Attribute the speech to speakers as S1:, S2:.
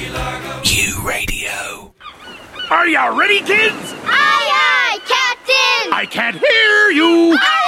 S1: U Radio.
S2: Are you ready, kids?
S3: Aye, aye, Captain!
S2: I can't hear you!
S3: Aye,